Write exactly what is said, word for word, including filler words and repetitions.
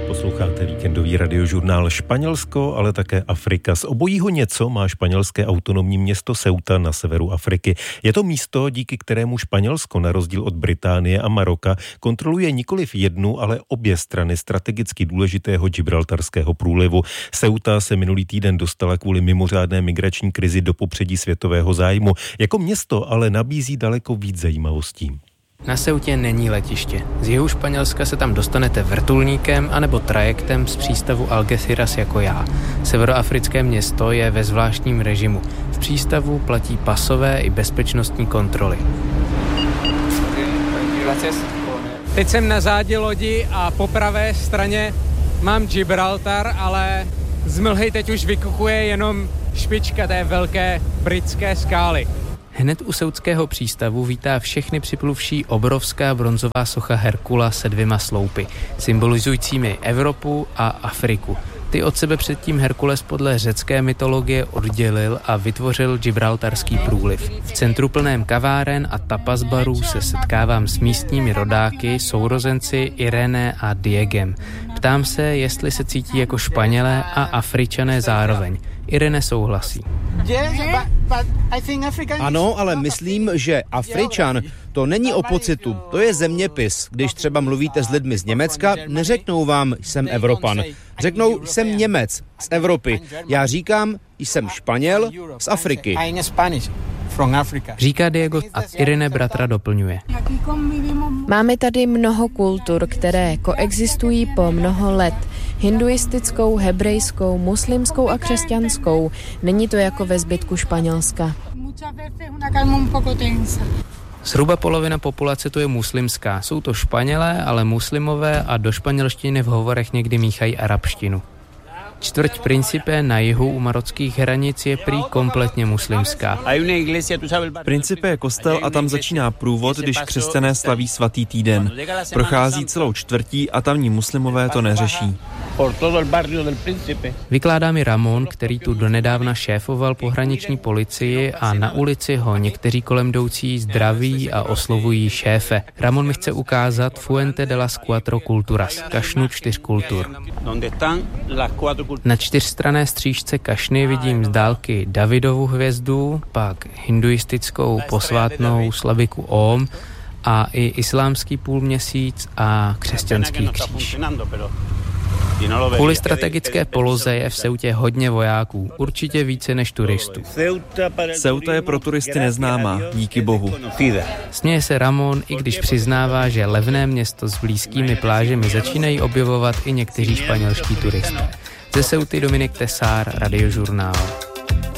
Posloucháte víkendový radiožurnál Španělsko, ale také Afrika. Z obojího něco má španělské autonomní město Ceuta na severu Afriky. Je to místo, díky kterému Španělsko na rozdíl od Británie a Maroka kontroluje nikoliv jednu, ale obě strany strategicky důležitého Gibraltarského průlivu. Ceuta se minulý týden dostala kvůli mimořádné migrační krizi do popředí světového zájmu. Jako město ale nabízí daleko víc zajímavostí. Na Ceutě není letiště. Z jihu Španělska se tam dostanete vrtulníkem anebo trajektem z přístavu Algeciras jako já. Severoafrické město je ve zvláštním režimu. V přístavu platí pasové i bezpečnostní kontroly. Teď jsem na zádě lodi a po pravé straně mám Gibraltar, ale z mlhy teď už vykukuje jenom špička té velké britské skály. Hned u seutského přístavu vítá všechny připluvší obrovská bronzová socha Herkula se dvěma sloupy, symbolizujícími Evropu a Afriku. Ty od sebe předtím Herkules podle řecké mytologie oddělil a vytvořil Gibraltarský průliv. V centru plném kaváren a tapas barů se setkávám s místními rodáky, sourozenci Irene a Diegem. Ptám se, jestli se cítí jako Španělé a Afričané zároveň. Irene souhlasí. Ano, ale myslím, že Afričan to není o pocitu, to je zeměpis. Když třeba mluvíte s lidmi z Německa, neřeknou vám, jsem Evropan. Řeknou, jsem Němec z Evropy. Já říkám, jsem Španěl z Afriky. Říká Diego a Irene bratra doplňuje. Máme tady mnoho kultur, které koexistují po mnoho let. Hinduistickou, hebrejskou, muslimskou a křesťanskou. Není to jako ve zbytku Španělska. Zhruba polovina populace tu je muslimská. Jsou to Španělé, ale muslimové a do španělštiny v hovorech někdy míchají arabštinu. Čtvrť Principe na jihu u marockých hranic je prý kompletně muslimská. Principe je kostel a tam začíná průvod, když křesťané slaví svatý týden. Prochází celou čtvrtí a tamní muslimové to neřeší. Vykládá mi Ramon, který tu donedávna šéfoval pohraniční policii a na ulici ho někteří kolem jdoucí zdraví a oslovují šéfe. Ramon mi chce ukázat Fuente de las Cuatro Culturas, kašnu čtyř kultur. Na čtyřstranné střížce kašny vidím z dálky Davidovu hvězdu, pak hinduistickou posvátnou slaviku Om a i islámský půlměsíc a křesťanský kříž. Kvůli strategické poloze je v Ceutě hodně vojáků, určitě více než turistů. Ceuta je pro turisty neznámá, díky bohu. Směje se Ramon, i když přiznává, že levné město s blízkými plážemi začínají objevovat i někteří španělští turisté. Ze Ceuty Dominik Tesár, Radiožurnál.